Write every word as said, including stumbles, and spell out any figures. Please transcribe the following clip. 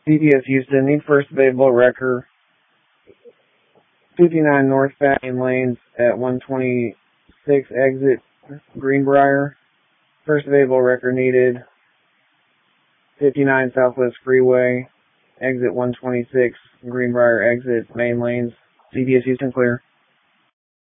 C B S Houston, need first available wrecker. fifty-nine North Fagin Lanes at one twenty-six exit Greenbrier. First available wrecker needed. fifty-nine Southwest Freeway, exit one twenty-six, Greenbrier exit, main lanes. C B S Houston clear.